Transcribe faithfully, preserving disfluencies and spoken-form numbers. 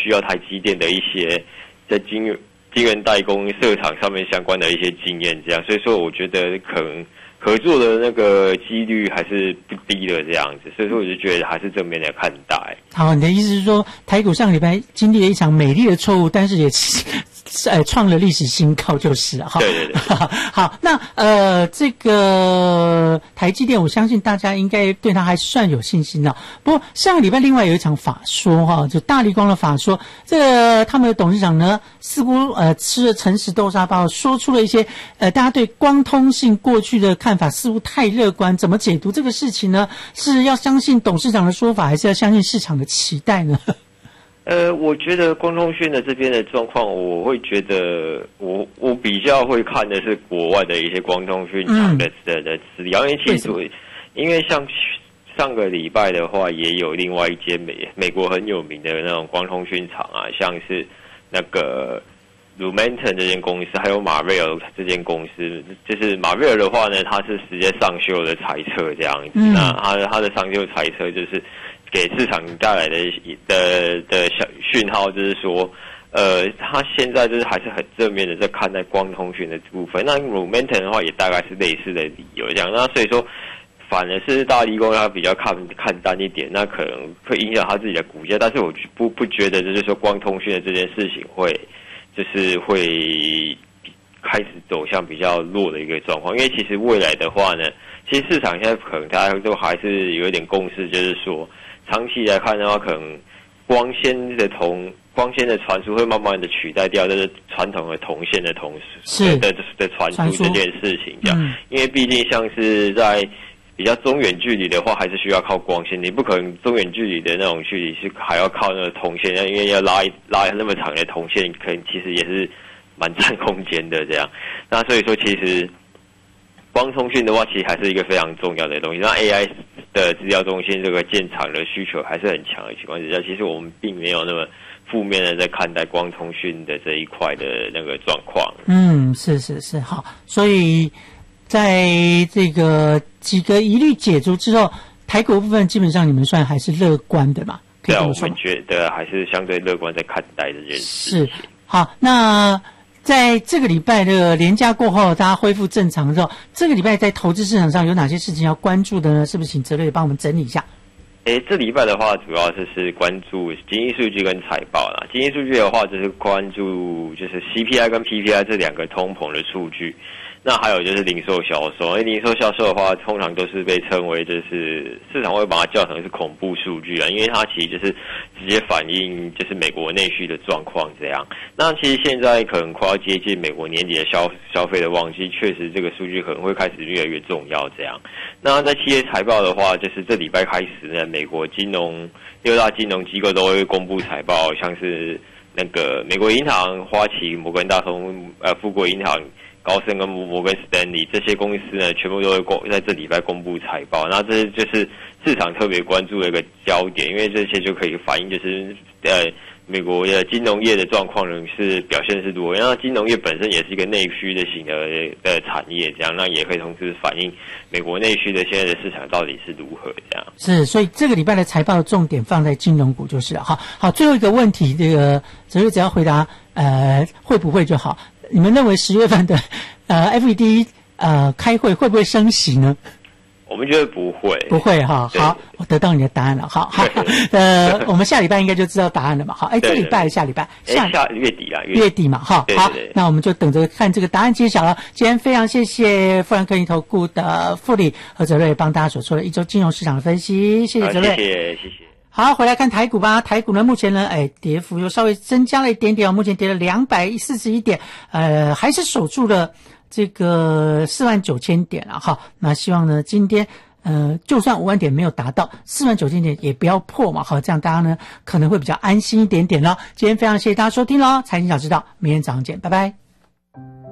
需要台积电的一些在晶圆晶圆代工设厂上面相关的一些经验，这样，所以说我觉得可能合作的那个几率还是不低的这样子，所以说我就觉得还是正面的看待。 好，你的意思是说，台股上个礼拜经历了一场美丽的错误，但是也呃创了历史新高，就是哈。 对对对。 好，那呃这个台积电，我相信大家应该对它还算有信心了。不过上个礼拜另外有一场法说哈，就大立光的法说，这个他们的董事长呢似乎呃吃了诚实豆沙包，说出了一些呃大家对光通信过去的看法似乎太乐观，怎么解读这个事情呢？是要相信董事长的说法，还是要相信市场的期待呢？ 呃，我觉得光通讯的这边的状况，我会觉得我我比较会看的是国外的一些光通讯厂的的的资料，因为其实因为像上个礼拜的话，也有另外一间美美国很有名的那种光通讯厂啊，像是那个 Lumentum 这间公司，还有马瑞尔这间公司，就是马瑞尔的话呢，它是直接上修的财测这样子，嗯、那它的它的上修财测就是给市场带来的的的小讯号，就是说，呃，它现在就是还是很正面的在看待光通讯的部分。那 Lumentum 的话，也大概是类似的理由这样。那所以说，反而是大立光它比较看看淡一点，那可能会影响它自己的股价。但是我不不觉得就是说光通讯的这件事情会就是会开始走向比较弱的一个状况。因为其实未来的话呢，其实市场现在可能大家都还是有一点共识，就是说。长期来看的话，可能光纤的铜光纤的传输会慢慢的取代掉这是传统的铜线的同时的的传输这件事情，这样、嗯，因为毕竟像是在比较中远距离的话，还是需要靠光纤，你不可能中远距离的那种距离是还要靠那个铜线，因为要拉拉那么长的铜线，可能其实也是蛮占空间的这样。那所以说，其实光通讯的话，其实还是一个非常重要的东西。那 A I 的资料中心这个建厂的需求还是很强的情况之下，其实我们并没有那么负面的在看待光通讯的这一块的那个状况。 嗯，是是是，好。所以在这个几个疑虑解除之后，台股部分基本上你们算还是乐观的嘛？ 对啊，我们觉得还是相对乐观在看待这件事情。 是，好，那。在这个礼拜的连假过后，大家恢复正常之后，这个礼拜在投资市场上有哪些事情要关注的呢？是不是请哲瑞帮我们整理一下？ 诶，这礼拜的话，主要就是关注经济数据跟财报啦。经济数据的话，就是关注就是 C P I 跟 P P I 这两个通膨的数据。那还有就是零售销售，因为零售销售的话，通常都是被称为就是市场会把它叫成是恐怖数据啊，因为它其实就是直接反映就是美国内需的状况这样。那其实现在可能快要接近美国年底的消消费的旺季，确实这个数据可能会开始越来越重要这样。那在企业财报的话，就是这礼拜开始呢，美国金融六大金融机构都会公布财报，像是那个美国银行、花旗、摩根大通、呃富国银行。高盛跟摩根士丹利这些公司呢，全部都会公在这礼拜公布财报，那这就是市场特别关注的一个焦点，因为这些就可以反映就是呃美国的金融业的状况呢是表现是如何。那金融业本身也是一个内需的型的的产业，这样那也可以同时反映美国内需的现在的市场到底是如何这样。 是，所以这个礼拜的财报的重点放在金融股就是了。好，好，最后一个问题，这个哲瑞只要回答呃会不会就好。你们认为十月份的呃 F E D 呃开会会不会升息呢？ 我们觉得不会， 不会哈。好，我得到你的答案了。好，好，呃，我们下礼拜应该就知道答案了嘛。好，哎，这礼拜下礼拜下下月底啊， 月底嘛。哈，好，那我们就等着看这个答案揭晓了。今天非常谢谢富兰克林投顾的副理何哲瑞帮大家所做的一周金融市场的分析，谢谢哲瑞， 谢谢谢谢。 好，回来看台股吧。台股呢，目前呢，哎，跌幅又稍微增加了一点点，目前跌了两百四十一点，呃，还是守住了这个四万九千点啊。好，那希望呢，今天呃，就算五万点没有达到，四万九千点也不要破嘛。好，这样大家呢可能会比较安心一点点咯。今天非常谢谢大家收听咯，财经小知道，明天早上见，拜拜。